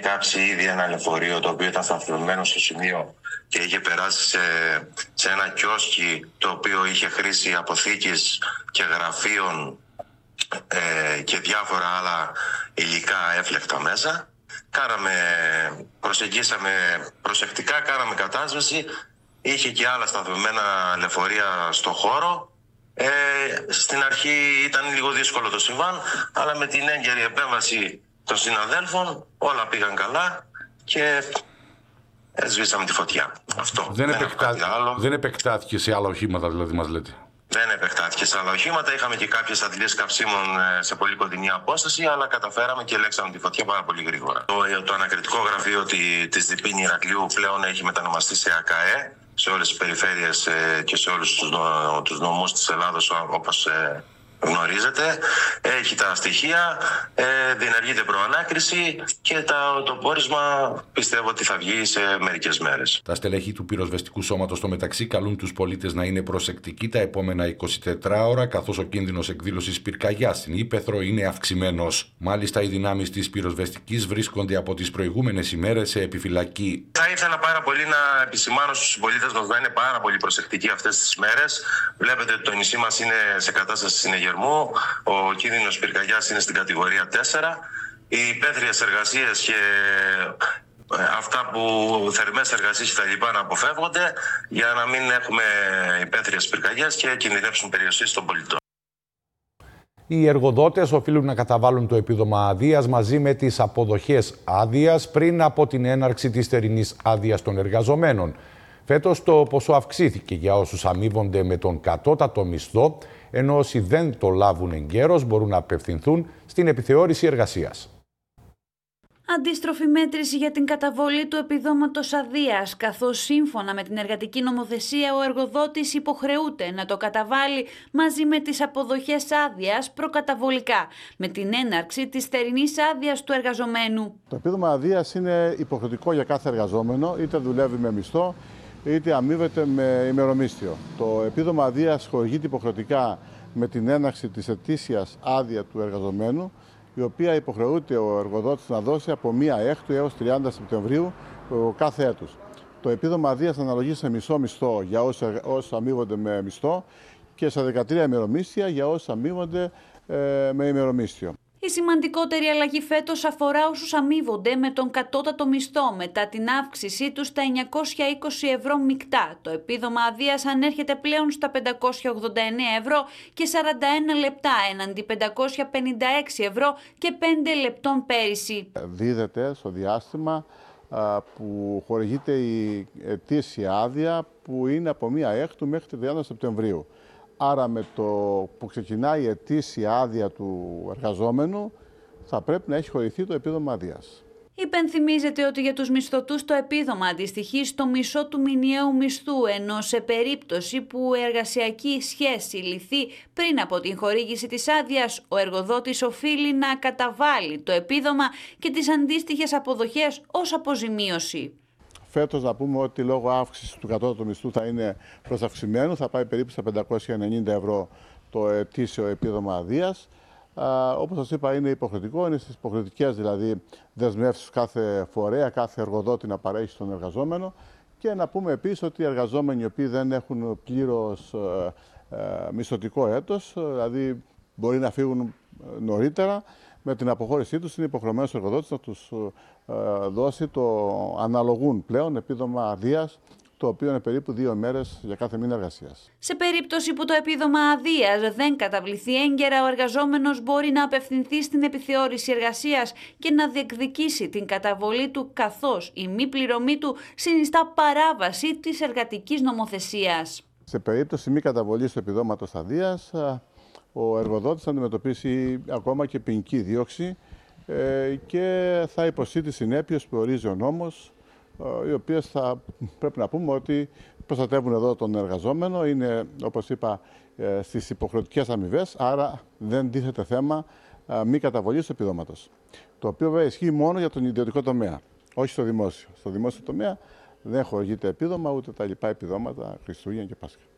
κάψει ήδη ένα λεωφορείο το οποίο ήταν σταθμευμένο στο σημείο και είχε περάσει σε ένα κιόσκι το οποίο είχε χρήση αποθήκης και γραφείων και διάφορα άλλα υλικά έφλεκτα μέσα. Προσεγγίσαμε προσεκτικά, κάναμε κατάσβεση. Είχε και άλλα σταθμευμένα λεωφορεία στο χώρο. Στην αρχή ήταν λίγο δύσκολο το συμβάν, αλλά με την έγκαιρη επέμβαση των συναδέλφων όλα πήγαν καλά και σβήσαμε τη φωτιά. Αυτό. Δεν επεκτάθηκε σε άλλα οχήματα, δηλαδή, μας λέτε? Δεν επεκτάθηκε σε άλλα οχήματα. Είχαμε και κάποιες αντλίες καυσίμων σε πολύ κοντινή απόσταση, αλλά καταφέραμε και ελέγξαμε τη φωτιά πάρα πολύ γρήγορα. Το ανακριτικό γραφείο της Διπίνη Ηρακλείου πλέον έχει μετανομαστεί σε ΑΚΑΕ, σε όλες τις περιφέρειες και σε όλους τους νομούς της Ελλάδος, όπως γνωρίζετε. Έχει τα στοιχεία, διενεργείται προανάκριση και το πόρισμα πιστεύω ότι θα βγει σε μερικές μέρες. Τα στελέχη του πυροσβεστικού σώματος στο μεταξύ καλούν τους πολίτες να είναι προσεκτικοί τα επόμενα 24 ώρα, καθώς ο κίνδυνος εκδήλωσης πυρκαγιάς στην Ύπαιθρο είναι αυξημένος. Μάλιστα, οι δυνάμεις της πυροσβεστικής βρίσκονται από τις προηγούμενες ημέρες σε επιφυλακή. Θα ήθελα πάρα πολύ να επισημάνω στους συμπολίτες μας να είναι πάρα πολύ προσεκτικοί αυτές τις μέρες. Βλέπετε ότι το νησί μας είναι σε κατάσταση συνεγερμού. Ο κίνδυνος πυρκαγιάς είναι στην κατηγορία 4. Οι υπαίθριες εργασίες και αυτά που θερμές εργασίες και τα λοιπά να αποφεύγονται για να μην έχουμε υπαίθριες πυρκαγιές και κινδυνεύσουν περιοχές των πολιτών. Οι εργοδότες οφείλουν να καταβάλουν το επίδομα αδείας μαζί με τις αποδοχές άδειας πριν από την έναρξη της θερινής άδειας των εργαζομένων. Φέτος το ποσό αυξήθηκε για όσους αμείβονται με τον κατώτατο μισθό, ενώ όσοι δεν το λάβουν εγκαίρως μπορούν να απευθυνθούν στην επιθεώρηση εργασίας. Αντίστροφη μέτρηση για την καταβολή του επιδόματος αδείας, καθώς σύμφωνα με την εργατική νομοθεσία ο εργοδότης υποχρεούται να το καταβάλει μαζί με τις αποδοχές άδειας προκαταβολικά, με την έναρξη της θερινής άδειας του εργαζομένου. Το επίδομα αδείας είναι υποχρεωτικό για κάθε εργαζόμενο, είτε δουλεύει με μισθό, είτε αμείβεται με ημερομίσθιο. Το επίδομα αδείας χορηγείται υποχρεωτικά με την έναρξη της ετήσιας άδεια του εργαζομένου, η οποία υποχρεούται ο εργοδότης να δώσει από 1 Έκτου έως 30 Σεπτεμβρίου κάθε έτους. Το επίδομα αδείας αναλογεί σε μισό μισθό για όσους αμείβονται με μισθό και σε 13 ημερομίσθια για όσους αμείβονται με ημερομίσθιο. Η σημαντικότερη αλλαγή φέτος αφορά όσους αμείβονται με τον κατώτατο μισθό μετά την αύξησή του στα 920 ευρώ μεικτά. Το επίδομα αδείας ανέρχεται πλέον στα 589 ευρώ και 41 λεπτά έναντι 556 ευρώ και 5 λεπτών πέρυσι. Δίδεται στο διάστημα που χορηγείται η ετήσια άδεια που είναι από 1 Έκτου μέχρι 30 Σεπτεμβρίου. Άρα με το που ξεκινάει η ετήσια άδεια του εργαζόμενου θα πρέπει να έχει χορηγηθεί το επίδομα αδείας. Υπενθυμίζεται ότι για τους μισθωτούς το επίδομα αντιστοιχεί στο μισό του μηνιαίου μισθού, ενώ σε περίπτωση που η εργασιακή σχέση λυθεί πριν από την χορήγηση της άδειας, ο εργοδότης οφείλει να καταβάλει το επίδομα και τις αντίστοιχες αποδοχές ως αποζημίωση. Φέτος να πούμε ότι λόγω αύξησης του κατώτατου μισθού θα είναι προς αυξημένο, θα πάει περίπου στα 590 ευρώ το ετήσιο επίδομα αδείας. Όπως σας είπα, είναι υποχρεωτικό, είναι στις υποχρεωτικές δηλαδή δεσμεύσεις κάθε φορέα, κάθε εργοδότη να παρέχει στον εργαζόμενο. Και να πούμε επίσης ότι οι εργαζόμενοι οι οποίοι δεν έχουν πλήρως μισθωτικό έτος, δηλαδή μπορεί να φύγουν νωρίτερα, με την αποχώρησή τους είναι υποχρεωμένος ο εργοδότης να τους δώσει το αναλογούν πλέον επίδομα αδείας, το οποίο είναι περίπου 2 μέρες για κάθε μήνα εργασίας. Σε περίπτωση που το επίδομα αδείας δεν καταβληθεί έγκαιρα, ο εργαζόμενος μπορεί να απευθυνθεί στην επιθεώρηση εργασίας και να διεκδικήσει την καταβολή του, καθώς η μη πληρωμή του συνιστά παράβαση της εργατικής νομοθεσίας. Σε περίπτωση μη καταβολής του επιδόματος αδείας, ο εργοδότης θα αντιμετωπίσει ακόμα και ποινική δίωξη και θα υποστεί τις συνέπειες που ορίζει ο νόμος, οι οποίες θα πρέπει να πούμε ότι προστατεύουν εδώ τον εργαζόμενο, είναι όπως είπα στις υποχρεωτικές αμοιβές, άρα δεν τίθεται θέμα μη καταβολής του επιδόματος. Το οποίο βέβαια ισχύει μόνο για τον ιδιωτικό τομέα, όχι στο δημόσιο. Στο δημόσιο τομέα δεν χορηγείται επίδομα ούτε τα λοιπά επιδόματα Χριστούγεννα και Πάσχα.